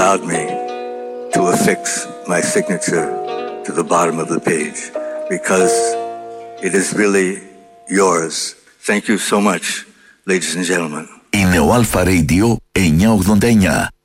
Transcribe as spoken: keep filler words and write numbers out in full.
allowed me to affix my signature to the bottom of the page because it is really yours. Thank you so much, ladies and gentlemen. Είναι ο Alpha Radio εννιακόσια ογδόντα εννιά.